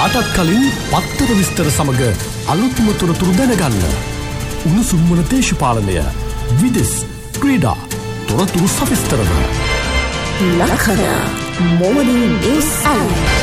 කාටත් කලින් පත්තර විස්තර සමග අලුත්ම තොරතුරු දැනගන්න. උණුසුම්වන දේශපාලනය, විදෙස්, ක්‍රීඩා, තොරතුරු සවිස්තරව. Lakana Morning News Hour.